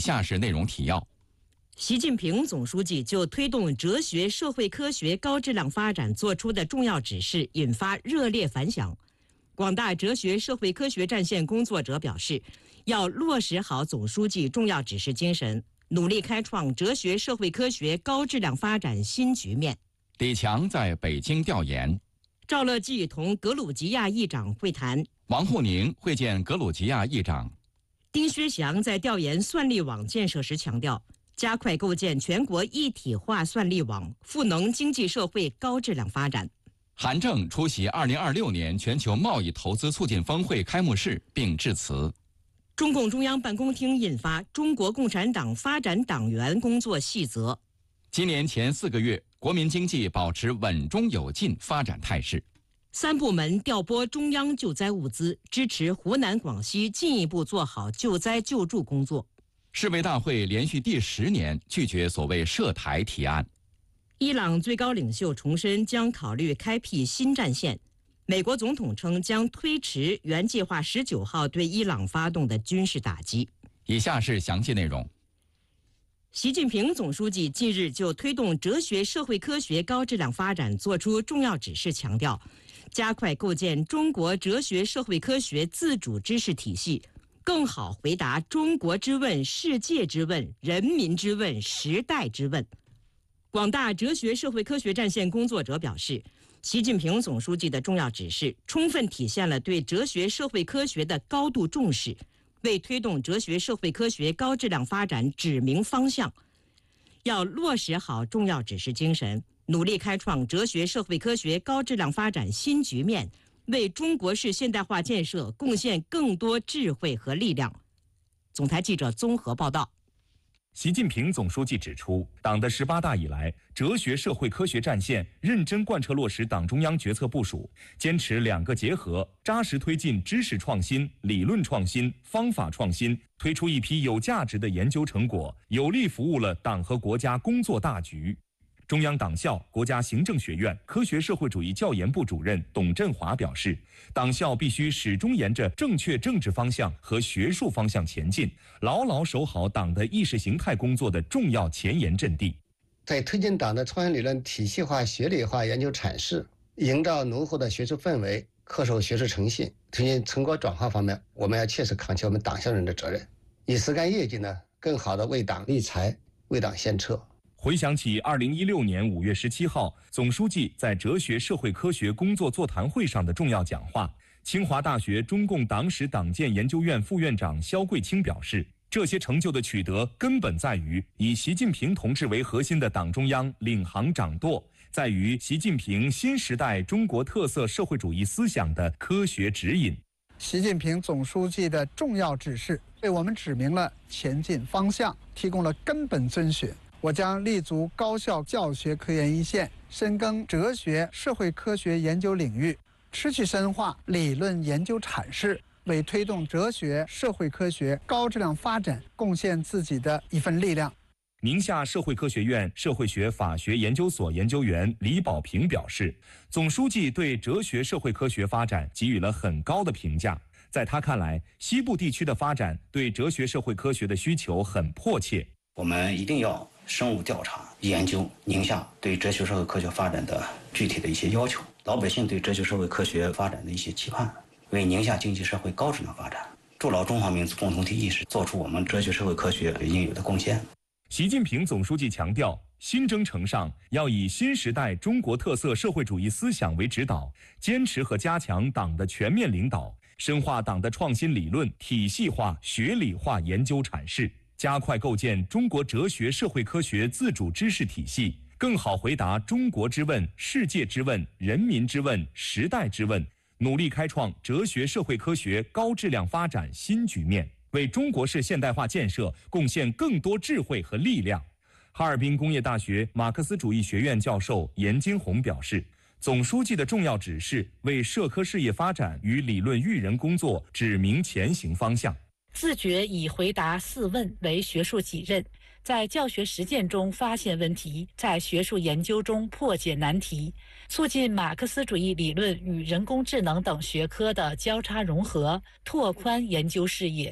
下是内容提要。 习近平总书记就推动哲学社会科学高质量发展作出的重要指示引发热烈反响。广大哲学社会科学战线工作者表示，要落实好总书记重要指示精神，努力开创哲学社会科学高质量发展新局面。 李强在北京调研， 赵乐际同格鲁吉亚议长会谈， 王沪宁会见格鲁吉亚议长。 丁薛祥在调研算力网建设时强调，加快构建全国一体化算力网，赋能经济社会高质量发展。 韩正出席2026年全球贸易投资促进峰会开幕式并致辞。 中共中央办公厅印发《中国共产党发展党员工作细则》。 今年前4个月，国民经济保持稳中有进发展态势。 3部门调拨中央救灾物资，支持湖南、广西进一步做好救灾救助工作。 世卫大会连续第10年拒绝所谓涉台提案。 伊朗最高领袖重申将考虑开辟新战线。美国总统称将推迟原计划19号对伊朗发动的军事打击。 以下是详细内容。 习近平总书记近日就推动哲学社会科学高质量发展作出重要指示，强调加快构建中国哲学社会科学自主知识体系，更好回答中国之问、世界之问、人民之问、时代之问。广大哲学社会科学战线工作者表示，习近平总书记的重要指示充分体现了对哲学社会科学的高度重视，为推动哲学社会科学高质量发展指明方向。要落实好重要指示精神，努力开创哲学社会科学高质量发展新局面，为中国式现代化建设贡献更多智慧和力量。总台记者综合报道。 习近平总书记指出，党的18大以来，哲学社会科学战线认真贯彻落实党中央决策部署，坚持2个结合，扎实推进知识创新、理论创新、方法创新，推出一批有价值的研究成果，有力服务了党和国家工作大局。中央党校国家行政学院科学社会主义教研部主任董振华表示，党校必须始终沿着正确政治方向和学术方向前进，牢牢守好党的意识形态工作的重要前沿阵地。 在推进党的创新理论体系化、学理化研究阐释，营造浓厚的学术氛围，恪守学术诚信，推进成果转化方面，我们要切实扛起我们党校人的责任，以实干业绩呢，更好的为党立才，为党献策。 回想起2016年5月17号，总书记在哲学社会科学工作座谈会上的重要讲话，清华大学中共党史党建研究院副院长肖桂清表示，这些成就的取得根本在于以习近平同志为核心的党中央领航掌舵，在于习近平新时代中国特色社会主义思想的科学指引。 习近平总书记的重要指示为我们指明了前进方向，提供了根本遵循。我将立足高校教学科研一线，深耕哲学社会科学研究领域，持续深化理论研究阐释，为推动哲学社会科学高质量发展贡献自己的一份力量。 宁夏社会科学院社会学法学研究所研究员李宝平表示，总书记对哲学社会科学发展给予了很高的评价。在他看来，西部地区的发展对哲学社会科学的需求很迫切。 我们一定要深入调查研究宁夏对哲学社会科学发展的具体的一些要求，老百姓对哲学社会科学发展的一些期盼，为宁夏经济社会高质量发展筑牢中华民族共同体意识，做出我们哲学社会科学应有的贡献。 习近平总书记强调，新征程上要以新时代中国特色社会主义思想为指导，坚持和加强党的全面领导，深化党的创新理论体系化、学理化研究阐释，加快构建中国哲学社会科学自主知识体系，更好回答中国之问、世界之问、人民之问、时代之问，努力开创哲学社会科学高质量发展新局面，为中国式现代化建设贡献更多智慧和力量。哈尔滨工业大学马克思主义学院教授严金红表示，总书记的重要指示为社科事业发展与理论育人工作指明前行方向。 自觉以回答4问为学术己任，在教学实践中发现问题，在学术研究中破解难题，促进马克思主义理论与人工智能等学科的交叉融合，拓宽研究视野。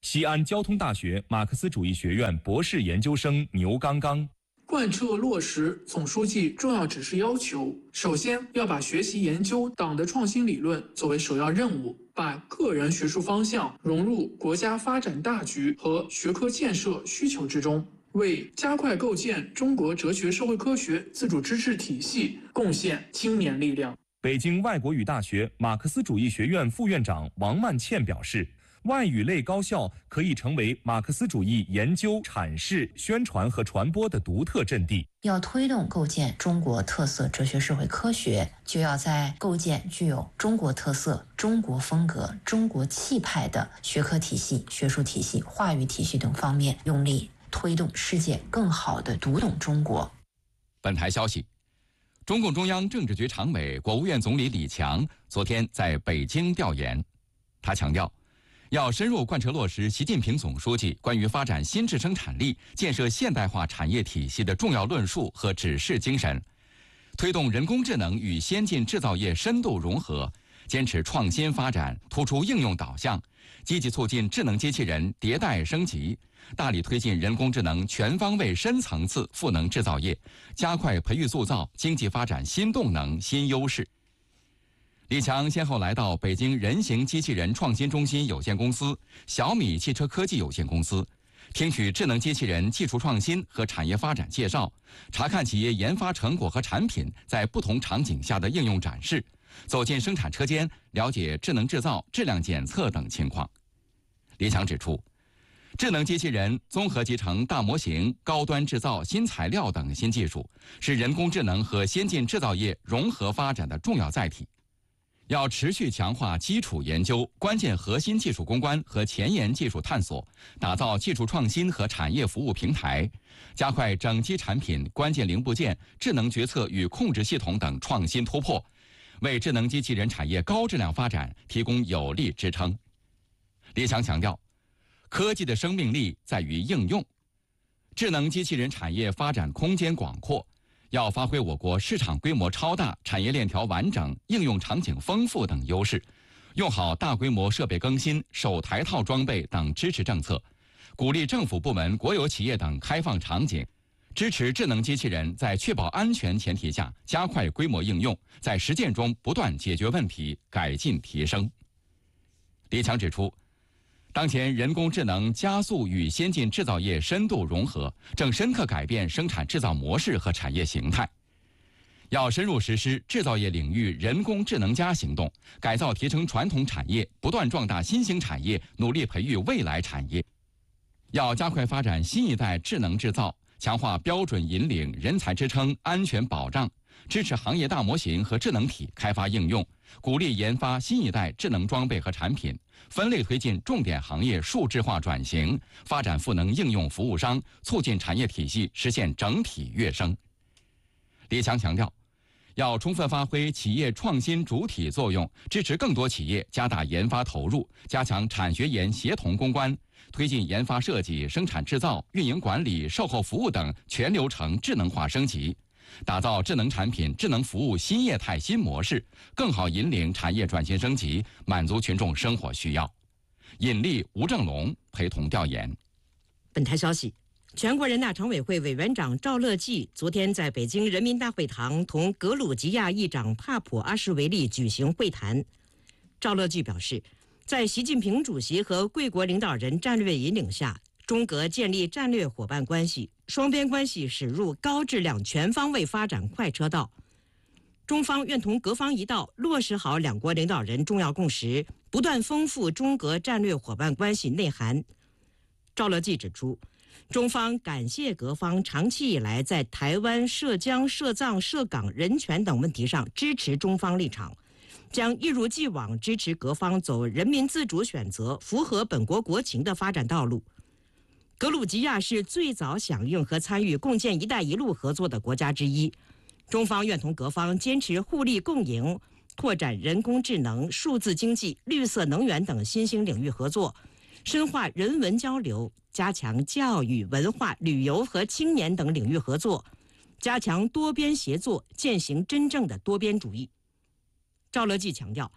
西安交通大学马克思主义学院博士研究生牛刚刚。 贯彻落实总书记重要指示要求，首先要把学习研究党的创新理论作为首要任务，把个人学术方向融入国家发展大局和学科建设需求之中，为加快构建中国哲学社会科学自主知识体系贡献青年力量。 北京外国语大学马克思主义学院副院长王万茜表示，外语类高校可以成为马克思主义研究、阐释、宣传和传播的独特阵地。 要推动构建中国特色哲学社会科学，就要在构建具有中国特色、中国风格、中国气派的学科体系、学术体系、话语体系等方面用力推动世界更好地读懂中国。 本台消息，中共中央政治局常委、国务院总理李强昨天在北京调研，他强调，要深入贯彻落实习近平总书记关于发展新质生产力、建设现代化产业体系的重要论述和指示精神，推动人工智能与先进制造业深度融合，坚持创新发展，突出应用导向，积极促进智能机器人迭代升级，大力推进人工智能全方位深层次赋能制造业，加快培育塑造经济发展新动能、新优势。李强先后来到北京人形机器人创新中心有限公司、小米汽车科技有限公司，听取智能机器人技术创新和产业发展介绍，查看企业研发成果和产品在不同场景下的应用展示，走进生产车间，了解智能制造、质量检测等情况。李强指出，智能机器人、综合集成大模型、高端制造、新材料等新技术，是人工智能和先进制造业融合发展的重要载体。要持续强化基础研究、关键核心技术攻关和前沿技术探索，打造技术创新和产业服务平台，加快整机产品、关键零部件、智能决策与控制系统等创新突破，为智能机器人产业高质量发展提供有力支撑。李强强调，科技的生命力在于应用，智能机器人产业发展空间广阔，要发挥我国市场规模超大、产业链条完整、应用场景丰富等优势，用好大规模设备更新、首台套装备等支持政策，鼓励政府部门、国有企业等开放场景，支持智能机器人在确保安全前提下加快规模应用，在实践中不断解决问题、改进提升。李强指出，当前人工智能加速与先进制造业深度融合，正深刻改变生产制造模式和产业形态。要深入实施制造业领域人工智能+行动，改造提升传统产业，不断壮大新兴产业，努力培育未来产业。要加快发展新一代智能制造，强化标准引领、人才支撑、安全保障，支持行业大模型和智能体开发应用，鼓励研发新一代智能装备和产品，分类推进重点行业数字化转型，发展赋能应用服务商，促进产业体系实现整体跃升。李强强调，要充分发挥企业创新主体作用，支持更多企业加大研发投入，加强产学研协同攻关，推进研发设计、生产制造、运营管理、售后服务等全流程智能化升级，打造智能产品、智能服务新业态新模式，更好引领产业转型升级，满足群众生活需要。尹力、吴正龙陪同调研。 本台消息，全国人大常委会委员长赵乐际昨天在北京人民大会堂同格鲁吉亚议长帕普阿什维利举行会谈。赵乐际表示，在习近平主席和贵国领导人战略引领下，中格建立战略伙伴关系，双边关系驶入高质量全方位发展快车道。中方愿同格方一道，落实好两国领导人重要共识，不断丰富中格战略伙伴关系内涵。赵乐际指出，中方感谢格方长期以来在台湾、涉疆、涉藏、涉港人权等问题上支持中方立场，将一如既往支持格方走人民自主选择、符合本国国情的发展道路。格鲁吉亚是最早响应和参与共建“一带一路”合作的国家之一，中方愿同格方坚持互利共赢，拓展人工智能、数字经济、绿色能源等新兴领域合作，深化人文交流，加强教育、文化、旅游和青年等领域合作，加强多边协作，践行真正的多边主义。赵乐际强调，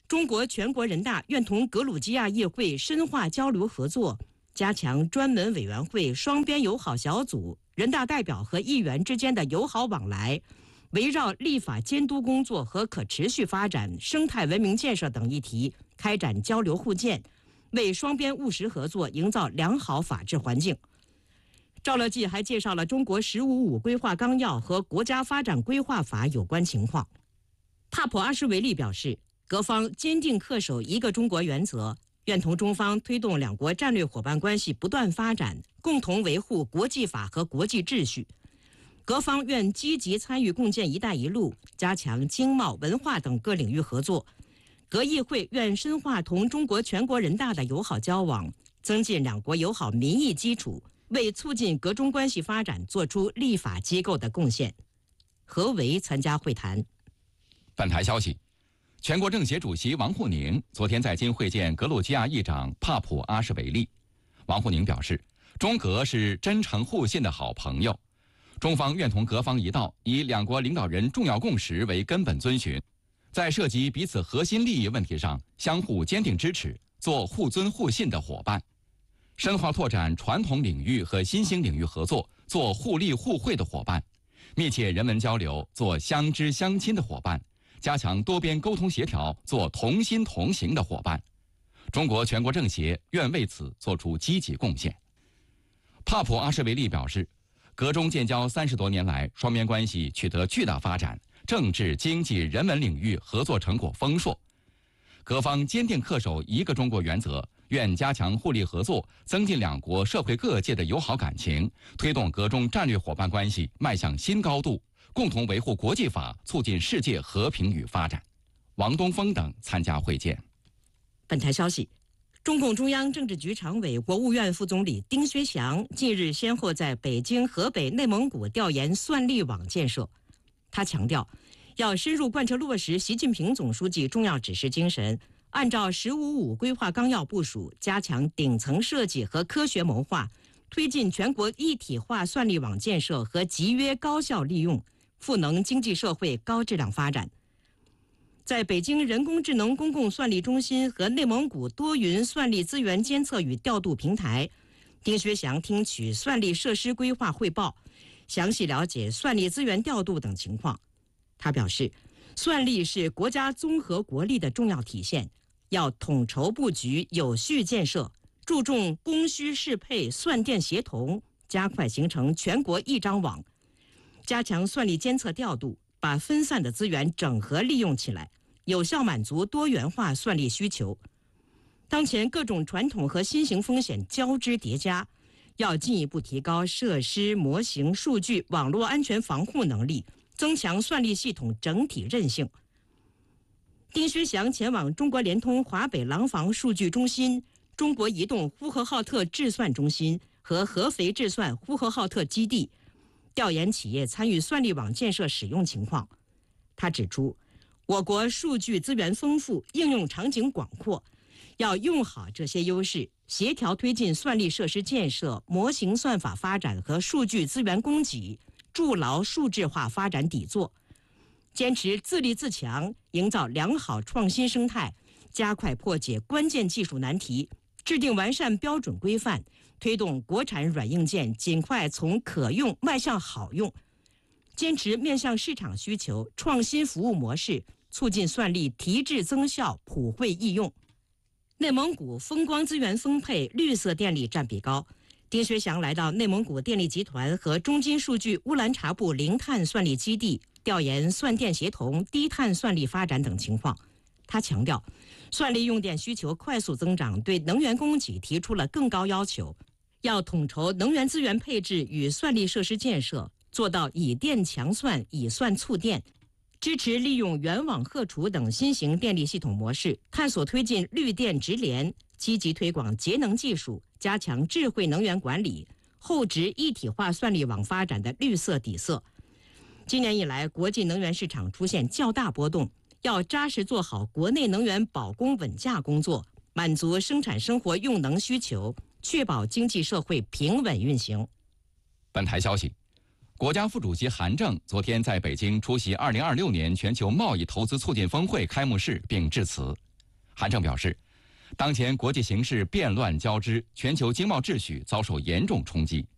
中国全国人大愿同格鲁吉亚议会深化交流合作，加强专门委员会、双边友好小组、人大代表和议员之间的友好往来，围绕立法监督工作和可持续发展、生态文明建设等议题开展交流互鉴，为双边务实合作营造良好法治环境。赵乐际还介绍了中国“十五五”规划纲要和国家发展规划法有关情况。帕普阿什维利表示，各方坚定恪守一个中国原则，愿同中方推动两国战略伙伴关系不断发展，共同维护国际法和国际秩序。各方愿积极参与共建“一带一路”，加强经贸、文化等各领域合作。各议会愿深化同中国全国人大的友好交往，增进两国友好民意基础，为促进各中关系发展做出立法机构的贡献。何为参加会谈。 本台消息，全国政协主席王沪宁昨天在京会见格鲁吉亚议长帕普阿什维利。王沪宁表示，中格是真诚互信的好朋友，中方愿同各方一道，以两国领导人重要共识为根本遵循，在涉及彼此核心利益问题上相互坚定支持，做互尊互信的伙伴，深化拓展传统领域和新兴领域合作，做互利互惠的伙伴，密切人文交流，做相知相亲的伙伴，加强多边沟通协调，做同心同行的伙伴。中国全国政协愿为此做出积极贡献。帕普阿什维利表示，各中建交30多年来，双边关系取得巨大发展，政治、经济、人文领域合作成果丰硕。各方坚定恪守一个中国原则，愿加强互利合作，增进两国社会各界的友好感情，推动各中战略伙伴关系迈向新高度，共同维护国际法，促进世界和平与发展。王东峰等参加会见。 本台消息，中共中央政治局常委、国务院副总理丁薛祥近日先后在北京、河北、内蒙古调研算力网建设。他强调，要深入贯彻落实习近平总书记重要指示精神，按照“十五五”规划纲要部署，加强顶层设计和科学谋划，推进全国一体化算力网建设和集约高效利用，赋能经济社会高质量发展。在北京人工智能公共算力中心和内蒙古多云算力资源监测与调度平台，丁薛祥听取算力设施规划汇报，详细了解算力资源调度等情况。他表示，算力是国家综合国力的重要体现，要统筹布局、有序建设，注重供需适配、算电协同，加快形成全国一张网，加强算力监测调度，把分散的资源整合利用起来，有效满足多元化算力需求。当前各种传统和新型风险交织叠加，要进一步提高设施、模型、数据、网络安全防护能力，增强算力系统整体韧性。丁薛祥前往中国联通华北廊坊数据中心、中国移动呼和浩特智算中心和合肥智算呼和浩特基地，调研企业参与算力网建设使用情况。他指出，我国数据资源丰富，应用场景广阔，要用好这些优势，协调推进算力设施建设、模型算法发展和数据资源供给，筑牢数字化发展底座，坚持自立自强，营造良好创新生态，加快破解关键技术难题，制定完善标准规范，推动国产软硬件尽快从可用迈向好用，坚持面向市场需求、创新服务模式，促进算力提质增效、普惠易用。内蒙古风光资源丰沛，绿色电力占比高。丁薛祥来到内蒙古电力集团和中金数据乌兰察布零碳算力基地，调研算电协同、低碳算力发展等情况。他强调，算力用电需求快速增长，对能源供给提出了更高要求，要统筹能源资源配置与算力设施建设，做到以电强算、以算促电，支持利用原网荷储等新型电力系统模式，探索推进绿电直联，积极推广节能技术，加强智慧能源管理，厚植一体化算力网发展的绿色底色。今年以来，国际能源市场出现较大波动，要扎实做好国内能源保供稳价工作，满足生产生活用能需求，确保经济社会平稳运行。 本台消息，国家副主席韩正昨天在北京出席2026年全球贸易投资促进峰会开幕式并致辞。 韩正表示，当前国际形势变乱交织，全球经贸秩序遭受严重冲击，